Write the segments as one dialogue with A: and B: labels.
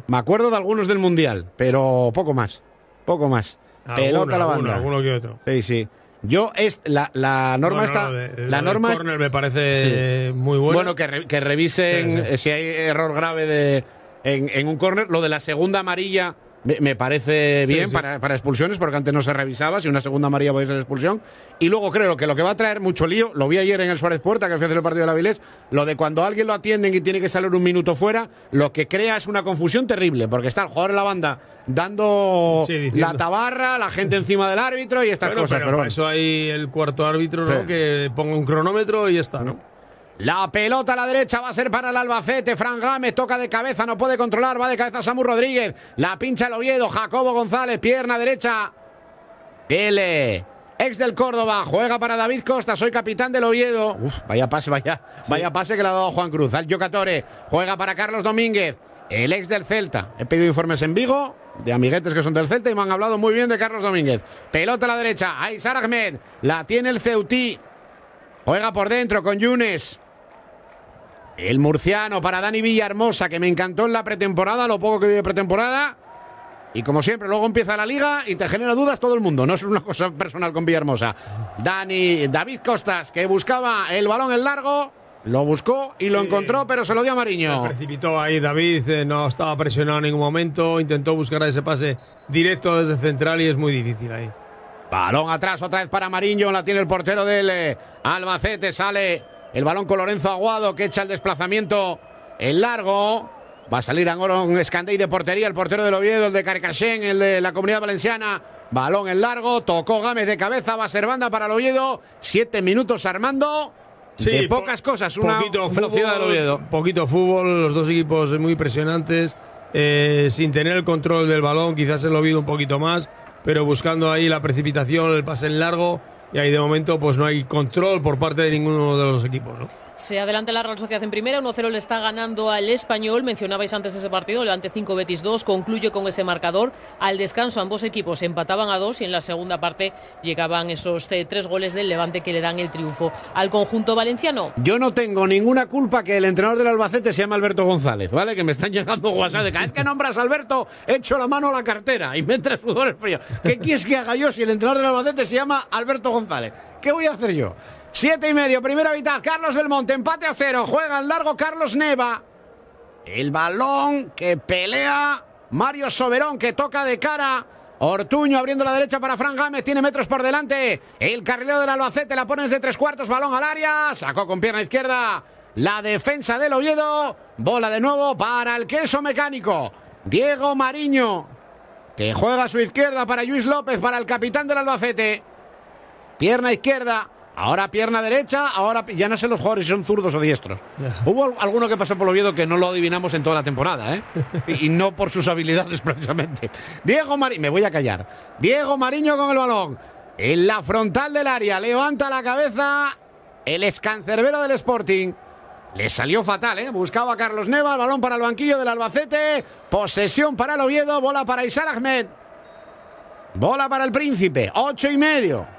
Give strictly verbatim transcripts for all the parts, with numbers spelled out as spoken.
A: Me acuerdo de algunos del Mundial, pero poco más. Poco más.
B: Alguno,
A: Pelota a la banda.
B: Alguno, alguno que otro.
A: Sí, sí. Yo, es, la, la norma
B: bueno,
A: está.
B: Lo de,
A: la
B: lo
A: norma.
B: Corner me parece sí. muy bueno.
A: Bueno, que, re, que revisen sí, sí. si hay error grave de, en, en un córner. Lo de la segunda amarilla me, me parece bien sí, sí. Para, para expulsiones, porque antes no se revisaba si una segunda amarilla podía ser expulsión. Y luego creo que lo que va a traer mucho lío, lo vi ayer en el Suárez Puerta, que fui a hacer el partido de la Avilés, lo de cuando a alguien lo atienden y tiene que salir un minuto fuera, lo que crea es una confusión terrible, porque está el jugador en la banda dando sí, la tabarra, la gente encima del árbitro y estas
B: bueno,
A: cosas.
B: Pero,
A: pero
B: bueno. Eso hay el cuarto árbitro, ¿no? Sí. Que ponga un cronómetro y ya está, ¿no?
A: La pelota a la derecha va a ser para el Albacete. Fran Gámez toca de cabeza, no puede controlar. Va de cabeza Samu Rodríguez. La pincha el Oviedo. Jacobo González, pierna derecha. L, ex del Córdoba. Juega para David Costa. Soy capitán del Oviedo. Uf, vaya pase, vaya, sí. vaya pase que le ha dado Juan Cruz. Al Yocatore. Juega para Carlos Domínguez. El ex del Celta. He pedido informes en Vigo de amiguetes que son del Celta y me han hablado muy bien de Carlos Domínguez. Pelota a la derecha. Aysar Ahmed. La tiene el Ceutí. Juega por dentro con Yunes. El murciano para Dani Villahermosa, que me encantó en la pretemporada, lo poco que vi de pretemporada. Y como siempre, luego empieza la liga y te genera dudas todo el mundo. No es una cosa personal con Villahermosa. Dani, David Costas, que buscaba el balón en largo, lo buscó y lo sí, encontró, pero se lo dio a Mariño.
B: Se precipitó ahí David, eh, no estaba presionado en ningún momento, intentó buscar ese pase directo desde central y es muy difícil ahí.
A: Balón atrás otra vez para Mariño, la tiene el portero del eh, Albacete, sale el balón con Lorenzo Aguado, que echa el desplazamiento en largo. Va a salir Angorón Escandey de portería, el portero del Oviedo, el de Carcassén, el de la Comunidad Valenciana. Balón en largo, tocó Gámez de cabeza, va a ser banda para el Oviedo. Siete minutos Armando. Sí, de pocas po cosas, una
B: poquito
A: velocidad
B: fútbol,
A: del Oviedo.
B: Poquito fútbol, los dos equipos muy impresionantes, eh, sin tener el control del balón, quizás el Oviedo un poquito más, pero buscando ahí la precipitación, el pase en largo. Y ahí de momento pues no hay control por parte de ninguno de los equipos, ¿no?
C: Se adelanta la Real Sociedad en primera, uno cero le está ganando al Español. Mencionabais antes ese partido, Levante cinco, Betis dos, concluye con ese marcador. Al descanso ambos equipos empataban a dos y en la segunda parte llegaban esos eh, tres goles del Levante que le dan el triunfo al conjunto valenciano.
A: Yo no tengo ninguna culpa que el entrenador del Albacete se llame Alberto González, ¿vale? Que me están llegando WhatsApp de cada vez que nombras a Alberto, echo la mano a la cartera y me entra el sudor frío. ¿Qué quieres que haga yo si el entrenador del Albacete se llama Alberto González? ¿Qué voy a hacer yo? Siete y medio, primera mitad, Carlos Belmonte, empate a cero, juega en largo Carlos Neva. El balón que pelea Mario Soberón, que toca de cara. Ortuño abriendo la derecha para Fran Gámez, tiene metros por delante. El carrilero del Albacete, la pones de tres cuartos, balón al área, sacó con pierna izquierda la defensa del Oviedo. Bola de nuevo para el queso mecánico. Diego Mariño, que juega a su izquierda para Luis López, para el capitán del Albacete. Pierna izquierda. Ahora pierna derecha, ahora ya no sé los jugadores si son zurdos o diestros. Yeah. Hubo alguno que pasó por el Oviedo que no lo adivinamos en toda la temporada, ¿eh? y, y no por sus habilidades precisamente. Diego Mariño, me voy a callar. Diego Mariño con el balón. En la frontal del área, levanta la cabeza el excancerbero del Sporting. Le salió fatal, ¿eh? Buscaba a Carlos Neva, el balón para el banquillo del Albacete. Posesión para el Oviedo, bola para Aysar Ahmed. Bola para el Príncipe, ocho y medio.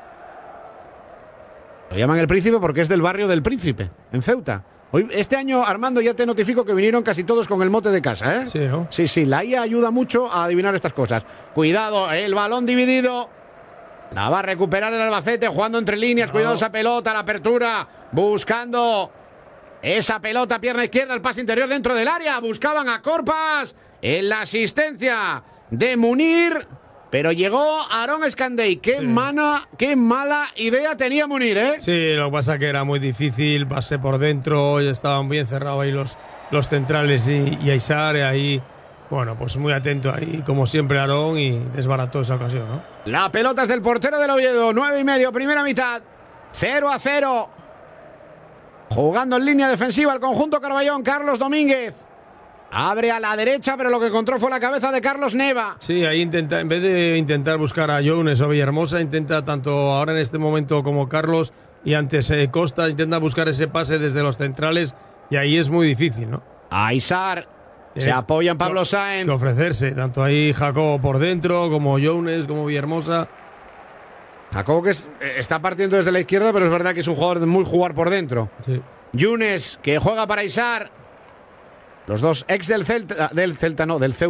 A: Lo llaman el Príncipe porque es del barrio del Príncipe, en Ceuta. Hoy, este año, Armando, ya te notifico que vinieron casi todos con el mote de casa, ¿eh?
B: Sí, ¿no?
A: Sí, sí, la I A ayuda mucho a adivinar estas cosas. Cuidado, el balón dividido. La va a recuperar el Albacete, jugando entre líneas. No. Cuidado esa pelota, la apertura. Buscando esa pelota, pierna izquierda, el pase interior dentro del área. Buscaban a Corpas en la asistencia de Munir. Pero llegó Aarón Escandey. Qué, sí. mana, qué mala idea tenía Munir, ¿eh?
B: Sí, lo que pasa es que era muy difícil. Pasé por dentro, ya estaban bien cerrados ahí los, los centrales y, y Aysar. Y ahí, bueno, pues muy atento ahí, como siempre, Aarón, y desbarató esa ocasión, ¿no?
A: La pelota es del portero del Oviedo. Nueve y medio, primera mitad. Cero a cero. Jugando en línea defensiva el conjunto Carballón. Carlos Domínguez. Abre a la derecha, pero lo que encontró fue la cabeza de Carlos Neva.
B: Sí, ahí intenta, en vez de intentar buscar a Younes o Villahermosa, intenta tanto ahora en este momento como Carlos y antes eh, Costa, intenta buscar ese pase desde los centrales y ahí es muy difícil, ¿no?
A: Aysar eh, se apoya en Pablo Sáenz.
B: Que ofrecerse, tanto ahí Jacobo por dentro, como Younes, como Villahermosa.
A: Jacobo que es, está partiendo desde la izquierda, pero es verdad que es un jugador de muy jugar por dentro.
B: Sí.
A: Younes, que juega para Aysar. Los dos ex del Celta, del Celta no, del Ceuta.